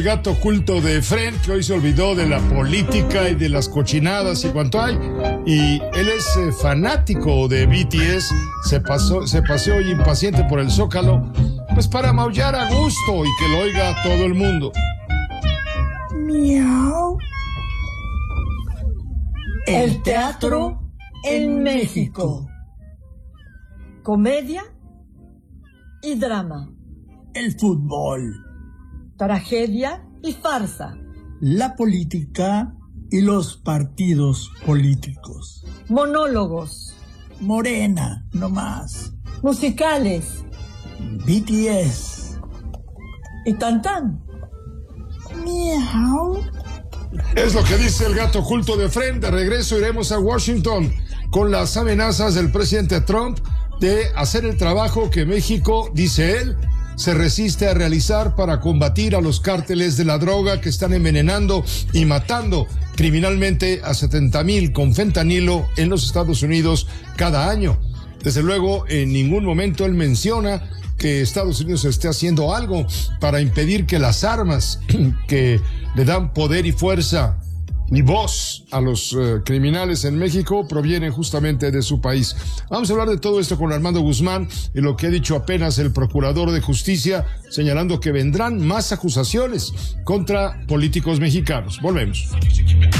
El gato oculto de Efren, que hoy se olvidó de la política y de las cochinadas y cuanto hay. Y él es fanático de BTS. Se paseó hoy impaciente por el Zócalo, pues para maullar a gusto y que lo oiga todo el mundo. Miau. El teatro en México. Comedia y drama. El fútbol. Tragedia y farsa. La política y los partidos políticos. Monólogos. Morena, no más. Musicales. BTS. Y tantán. Miau. Es lo que dice el gato oculto de Efren. De regreso iremos a Washington con las amenazas del presidente Trump de hacer el trabajo que México, dice él, se resiste a realizar para combatir a los cárteles de la droga que están envenenando y matando criminalmente a 70,000 con fentanilo en los Estados Unidos cada año. Desde luego, en ningún momento él menciona que Estados Unidos esté haciendo algo para impedir que las armas que le dan poder y fuerza y voz a los criminales en México provienen justamente de su país. Vamos a hablar de todo esto con Armando Guzmán y lo que ha dicho apenas el Procurador de Justicia, señalando que vendrán más acusaciones contra políticos mexicanos. Volvemos.